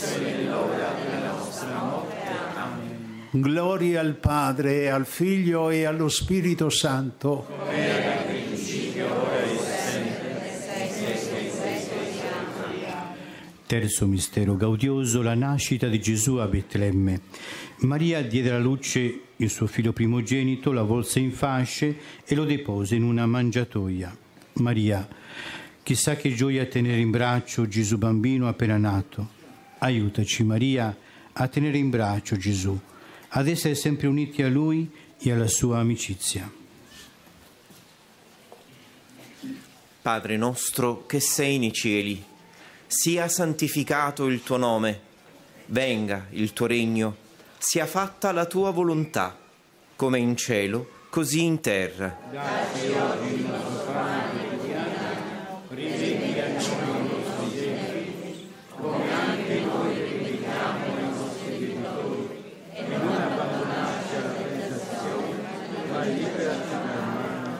adesso e nell'ora della nostra morte. Amen. Gloria al Padre, e al Figlio e allo Spirito Santo. Come era nel principio, ora e sempre. Terzo mistero gaudioso, la nascita di Gesù a Betlemme. Maria diede alla luce il suo figlio primogenito, lo avvolse in fasce e lo depose in una mangiatoia. Maria, chissà che gioia tenere in braccio Gesù bambino appena nato. Aiutaci, Maria, a tenere in braccio Gesù, ad essere sempre uniti a Lui e alla sua amicizia. Padre nostro che sei nei cieli, sia santificato il tuo nome, venga il tuo regno, sia fatta la tua volontà, come in cielo, così in terra. Dacci oggi il nostro pane quotidiano, rimetti a noi i nostri debiti, come anche noi rimettiamo ai nostri debitori, e non abbandonarci alla tentazione, ma liberaci dal male.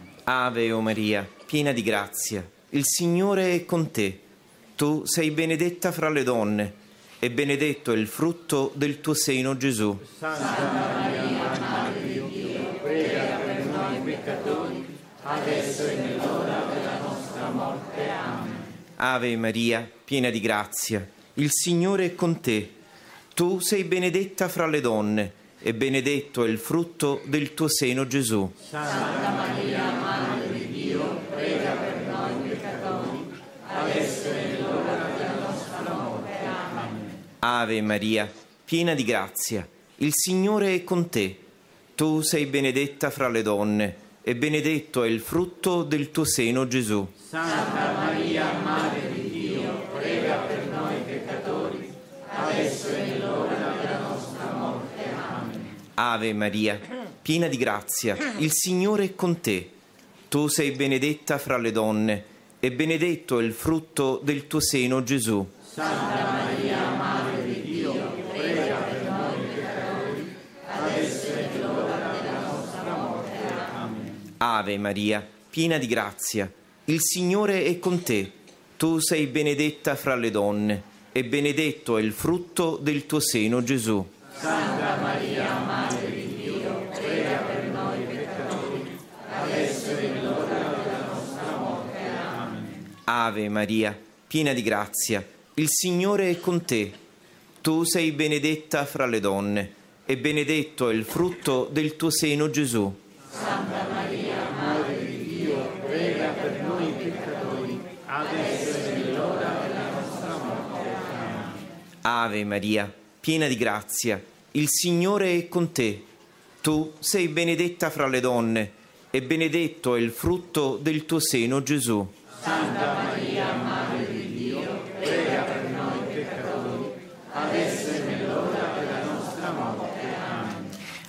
Ave o Maria, piena di grazia, il Signore è con te. Tu sei benedetta fra le donne, e benedetto è il frutto del tuo seno, Gesù. Santa Maria, Madre di Dio, prega per noi peccatori, adesso e nell'ora della nostra morte. Amen. Ave Maria, piena di grazia, il Signore è con te. Tu sei benedetta fra le donne, e benedetto è il frutto del tuo seno, Gesù. Santa Maria, Madre di Dio, prega per noi peccatori, adesso e nell'ora della nostra morte. Amen. Ave Maria, piena di grazia, il Signore è con te. Tu sei benedetta fra le donne, e benedetto è il frutto del tuo seno, Gesù. Santa Maria, Madre di Dio, prega per noi peccatori, adesso e nell'ora della nostra morte. Amen. Ave Maria, piena di grazia, il Signore è con te. Tu sei benedetta fra le donne, e benedetto è il frutto del tuo seno, Gesù. Santa Maria, Madre di Dio, prega per noi peccatori, adesso e nell'ora della nostra morte. Amen. Ave Maria, piena di grazia, il Signore è con te. Tu sei benedetta fra le donne, e benedetto è il frutto del tuo seno, Gesù. Santa Maria, Madre di Dio, prega per noi peccatori, adesso e nell'ora della nostra morte. Amen. Ave Maria, piena di grazia, il Signore è con te. Tu sei benedetta fra le donne, e benedetto è il frutto del tuo seno, Gesù. Santa Maria, Madre di Dio, prega per noi peccatori, adesso e nell'ora della nostra morte. Amen. Ave Maria, piena di grazia, il Signore è con te. Tu sei benedetta fra le donne, e benedetto è il frutto del tuo seno, Gesù. Santa Maria, Madre di Dio, prega per noi peccatori, adesso e nell'ora della nostra morte. Amen.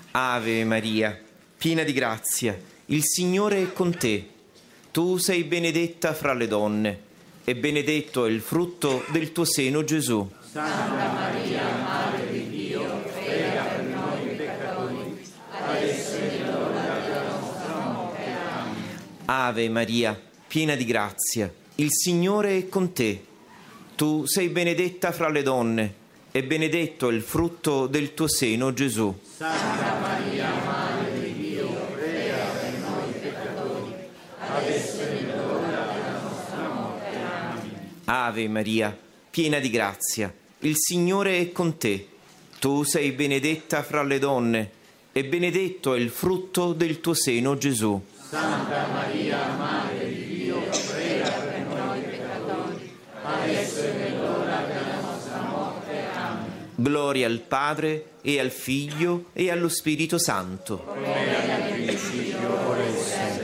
Ave Maria, piena di grazia, il Signore è con te. Tu sei benedetta fra le donne, e benedetto è il frutto del tuo seno, Gesù. Santa Maria, Madre di Dio, prega per noi peccatori, adesso e nell'ora della nostra morte. Amen. Ave Maria, piena di grazia, il Signore è con te. Tu sei benedetta fra le donne, e benedetto è il frutto del tuo seno, Gesù. Santa Maria, Madre di Dio, prega per noi peccatori, adesso e nell'ora della nostra morte. Amen. Ave Maria, piena di grazia, il Signore è con te. Tu sei benedetta fra le donne, e benedetto è il frutto del tuo seno, Gesù. Santa Maria, Madre di Dio, prega per noi peccatori, adesso e nell'ora della nostra morte. Amen. Gloria al Padre, e al Figlio, e allo Spirito Santo. Come era nel principio, ora e sempre.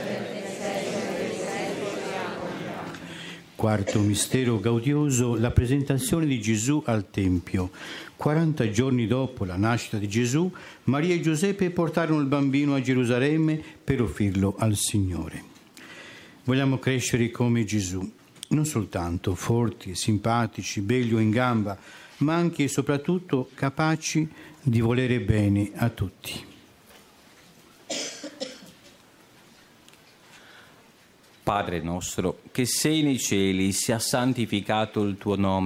Quarto mistero gaudioso, la presentazione di Gesù al Tempio. 40 giorni dopo la nascita di Gesù, Maria e Giuseppe portarono il bambino a Gerusalemme per offrirlo al Signore. Vogliamo crescere come Gesù, non soltanto forti, simpatici, belli o in gamba, ma anche e soprattutto capaci di volere bene a tutti. Padre nostro, che sei nei cieli, sia santificato il tuo nome.